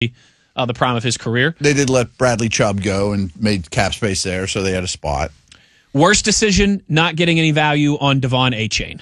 the prime of his career. They did let Bradley Chubb go and made cap space there, so they had a spot. Worst decision, not getting any value on Devon Achane.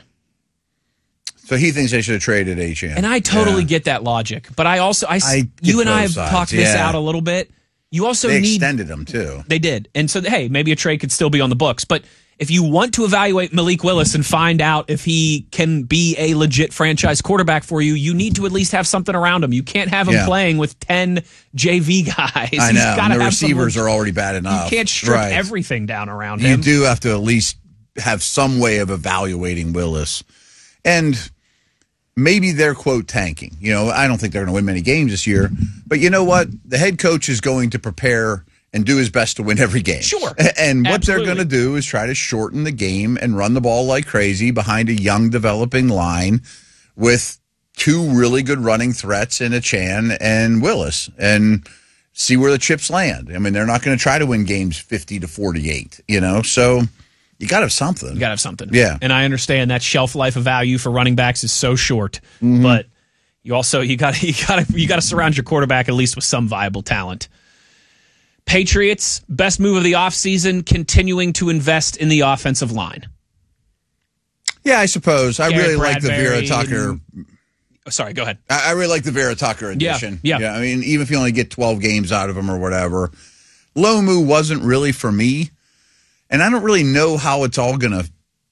So he thinks they should have traded Achane. And I totally get that logic. But you and I have talked this out a little bit. You also they extended him, too. They did. And so, hey, maybe a trade could still be on the books. But if you want to evaluate Malik Willis and find out if he can be a legit franchise quarterback for you, you need to at least have something around him. You can't have him playing with 10 JV guys. I know. And the receivers are already bad enough. You can't strip everything down around him. You do have to at least have some way of evaluating Willis. And maybe they're, quote, tanking. I don't think they're going to win many games this year. But you know what? The head coach is going to prepare and do his best to win every game. Sure. And what they're going to do is try to shorten the game and run the ball like crazy behind a young, developing line with two really good running threats in Achane and Willis and see where the chips land. I mean, they're not going to try to win games 50-48, so you got to have something. You got to have something. Yeah. And I understand that shelf life of value for running backs is so short, but you got to surround your quarterback at least with some viable talent. Patriots, best move of the offseason, continuing to invest in the offensive line. Yeah, I suppose. I really like the Vera Tucker. Sorry, go ahead. I really like the Vera Tucker addition. Yeah. I mean, even if you only get 12 games out of him or whatever. Lomu wasn't really for me, and I don't really know how it's all going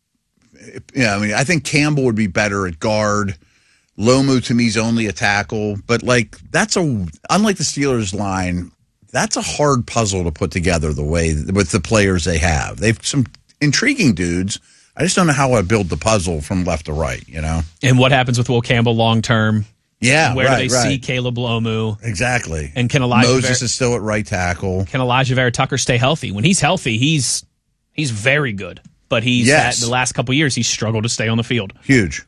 to. I mean, I think Campbell would be better at guard. Lomu, to me, is only a tackle. But, unlike the Steelers line, that's a hard puzzle to put together with the players they have. They've some intriguing dudes. I just don't know how I build the puzzle from left to right, And what happens with Will Campbell long term? Yeah, where do they see Caleb Lomu? Exactly. And can Elijah Moses is still at right tackle. Can Elijah Vera Tucker stay healthy? When he's healthy, he's very good. But had the last couple of years, he's struggled to stay on the field. Huge.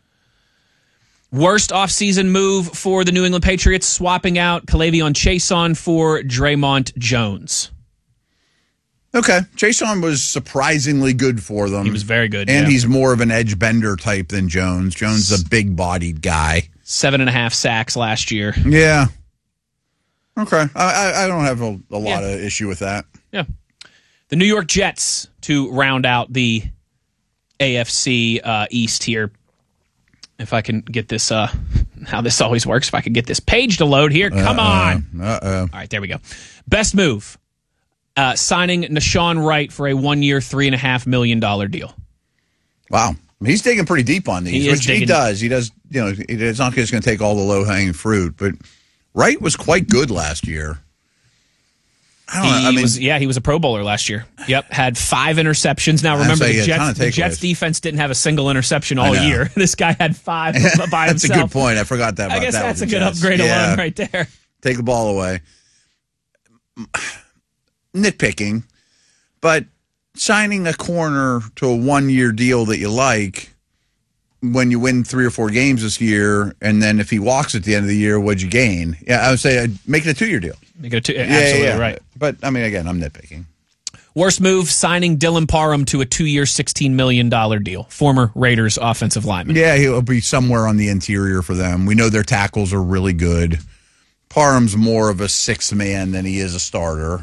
Worst offseason move for the New England Patriots, swapping out K'Lavon Chaisson for Draymond Jones. Okay. Chaisson was surprisingly good for them. He was very good. And he's more of an edge bender type than Jones. Jones is a big-bodied guy. 7.5 sacks last year. Yeah. Okay. I don't have a lot of issue with that. Yeah. The New York Jets to round out the AFC East here. If I can get this, how this always works, if I can get this page to load here. Come on. All right, there we go. Best move, signing Nashawn Wright for a 1-year, $3.5 million deal. Wow. He's digging pretty deep on these, which he does. He does, it's not just going to take all the low-hanging fruit, but Wright was quite good last year. He was a Pro Bowler last year. Yep, had 5 interceptions. Now remember, the Jets defense didn't have a single interception all year. This guy had 5 by himself. That's a good point. I forgot that. I guess that's a good upgrade alone right there. Take the ball away. Nitpicking, but signing a corner to a 1-year deal that you like when you win 3 or 4 games this year, and then if he walks at the end of the year, what'd you gain? Yeah, I would say make it a 2-year deal. Make it absolutely right. But, I mean, again, I'm nitpicking. Worst move, signing Dylan Parham to a 2-year, $16 million deal. Former Raiders offensive lineman. Yeah, he'll be somewhere on the interior for them. We know their tackles are really good. Parham's more of a 6th man than he is a starter.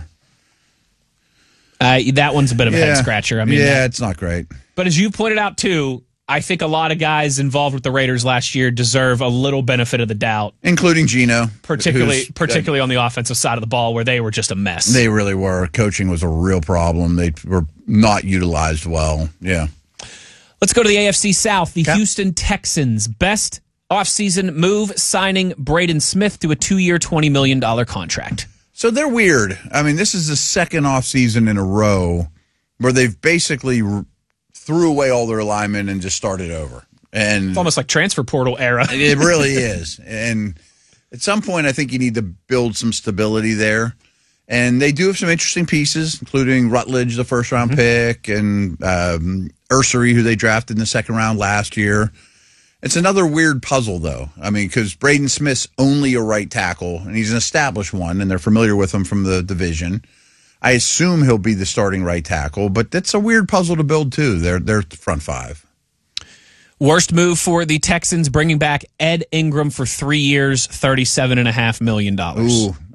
That one's a bit of a head-scratcher. I mean, it's not great. But as you pointed out, too, I think a lot of guys involved with the Raiders last year deserve a little benefit of the doubt. Including Geno. Particularly on the offensive side of the ball where they were just a mess. They really were. Coaching was a real problem. They were not utilized well. Yeah. Let's go to the AFC South. The Houston Texans. Best offseason move, signing Braden Smith to a 2-year, $20 million contract. So they're weird. I mean, this is the second offseason in a row where they've basically threw away all their linemen and just started over. And it's almost like transfer portal era. It really is. And at some point, I think you need to build some stability there. And they do have some interesting pieces, including Rutledge, the first-round pick, and Ursery, who they drafted in the second round last year. It's another weird puzzle, though. I mean, because Braden Smith's only a right tackle, and he's an established one, and they're familiar with him from the division. I assume he'll be the starting right tackle, but that's a weird puzzle to build, too. They're front 5. Worst move for the Texans, bringing back Ed Ingram for 3 years, $37.5 million. Ooh,